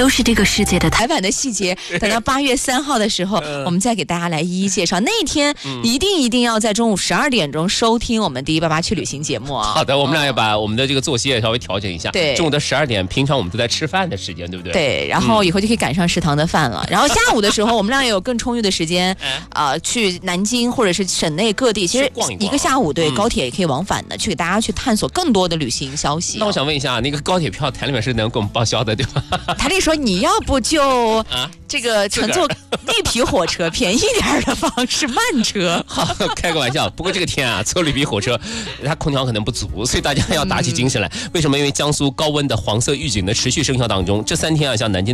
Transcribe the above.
都是这个世界的台版的细节，等到8月3号的时候，我们再给大家来一一介绍。那一天一定要在中午12点钟收听我们118去旅行节目啊。 好的，我们俩要把我们的这个作息也稍微调整一下。 对， 中午的12点，平常我们都在吃饭的时间，对不对？ 对，然后以后就可以赶上食堂的饭了。然后下午的时候，我们俩也有更充裕的时间，去南京或者是省内各地，其实一个下午对高铁也可以往返的，去给大家去探索更多的旅行消息。 那我想问一下，那个高铁票台里面是能给我们报销的，对吧？ 台里说你要不就这个乘坐绿皮火车，便宜点的方式慢车。 好，开个玩笑。不过这个天啊，坐绿皮火车，它空调可能不足，所以大家要打起精神来。为什么？因为江苏高温的黄色预警呢持续生效当中，这3天啊，像南京